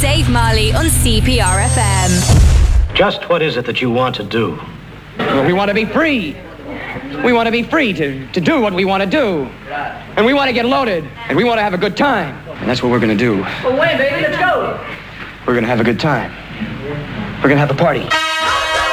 Dave Marley on CPR FM. Just what is it that you want to do? Well, we want to be free. We want to be free to do what we want to do. And we want to get loaded. And we want to have a good time. And that's what we're going to do. Well, wait, baby, let's go. We're going to have a good time. We're going to have a party.